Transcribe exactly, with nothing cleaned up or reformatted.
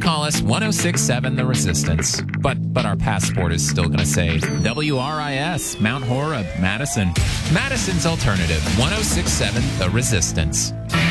call us one oh six seven The Resistance. But but our passport is still going to say W R I S, Mount Horeb, Madison. Madison's alternative, one oh six seven The Resistance.